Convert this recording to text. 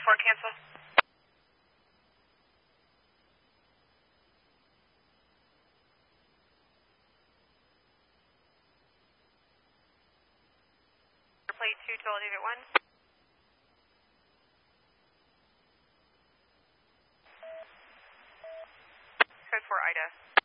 4, cancel. Plate 2, total David 1. Code 4, Ida.